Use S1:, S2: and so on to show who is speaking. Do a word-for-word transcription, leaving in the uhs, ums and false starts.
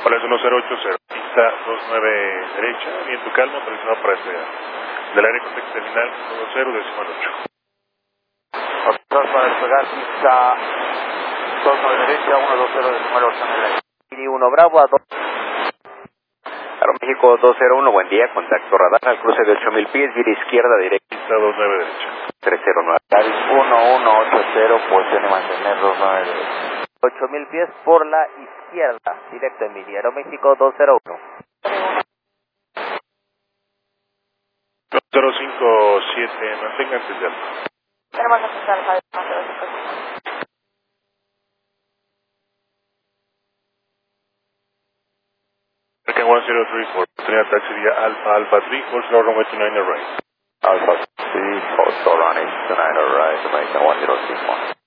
S1: Palacio uno cero ocho cero, pista dos nueve derecha, viento calmo, autorizado para despegar. Del aire contexto terminal uno dos cero, decimal ocho.
S2: Autorizado para despegar, pista dos nueve derecha, uno dos cero, decimal ocho en el aire.
S3: Y uno Bravo a dos. Aeroméxico dos cero uno, buen día, contacto radar al cruce de ocho mil pies, vía izquierda directa.
S1: Pista dos nueve derecha.
S3: tres cero nueve.
S2: uno uno ocho cero, posición y mantener dos nueve derecha.
S3: ocho mil pies por la izquierda, directo en línea, Aeroméxico dos cero uno.
S1: dos cero cinco siete, mantengan tendido.
S4: Tenemos que empezar a dos cero cinco siete.
S1: American one zero three four, tenía taxi vía Alpha Alpha three, four slow runway two nine right.
S2: Alpha three, four, running, two nine right, American one zero three four.